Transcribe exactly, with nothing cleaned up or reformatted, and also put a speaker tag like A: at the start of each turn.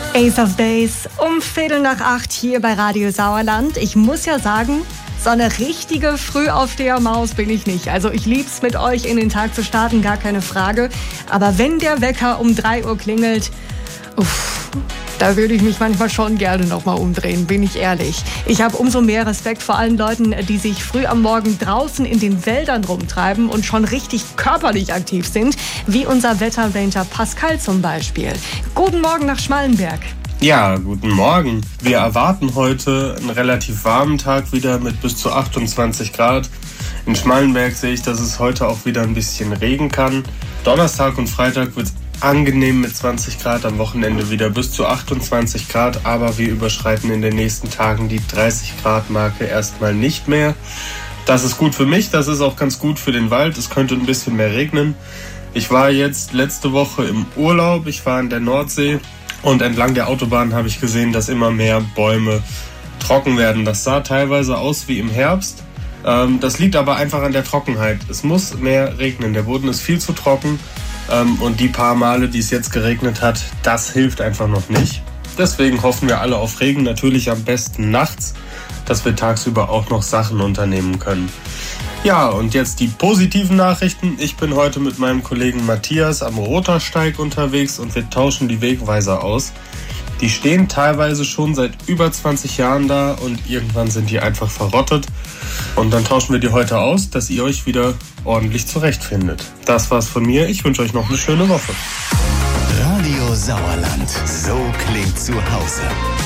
A: Ace of Base um Viertel nach acht hier bei Radio Sauerland. Ich muss ja sagen, so eine richtige Frühaufstehermaus bin ich nicht. Also ich lieb's, mit euch in den Tag zu starten, gar keine Frage. Aber wenn der Wecker um drei Uhr klingelt, uff, da würde ich mich manchmal schon gerne nochmal umdrehen, bin ich ehrlich. Ich habe umso mehr Respekt vor allen Leuten, die sich früh am Morgen draußen in den Wäldern rumtreiben und schon richtig körperlich aktiv sind, wie unser Wetterranger Pascal zum Beispiel. Guten Morgen nach Schmallenberg.
B: Ja, guten Morgen. Wir erwarten heute einen relativ warmen Tag wieder mit bis zu achtundzwanzig Grad. In Schmallenberg sehe ich, dass es heute auch wieder ein bisschen Regen kann. Donnerstag und Freitag wird es angenehm mit zwanzig Grad, am Wochenende wieder bis zu achtundzwanzig Grad, aber wir überschreiten in den nächsten Tagen die dreißig Grad Marke erstmal nicht mehr. Das ist gut für mich, das ist auch ganz gut für den Wald. Es könnte ein bisschen mehr regnen. Ich war jetzt letzte Woche im Urlaub, ich war in der Nordsee und entlang der Autobahn habe ich gesehen, dass immer mehr Bäume trocken werden. Das sah teilweise aus wie im Herbst. Das liegt aber einfach an der Trockenheit. Es muss mehr regnen, der Boden ist viel zu trocken. Und die paar Male, die es jetzt geregnet hat, das hilft einfach noch nicht. Deswegen hoffen wir alle auf Regen, natürlich am besten nachts, dass wir tagsüber auch noch Sachen unternehmen können. Ja, und jetzt die positiven Nachrichten. Ich bin heute mit meinem Kollegen Matthias am Rotersteig unterwegs und wir tauschen die Wegweiser aus. Die stehen teilweise schon seit über zwanzig Jahren da und irgendwann sind die einfach verrottet. Und dann tauschen wir die heute aus, dass ihr euch wieder ordentlich zurechtfindet. Das war's von mir. Ich wünsche euch noch eine schöne Woche.
C: Radio Sauerland. So klingt zu Hause.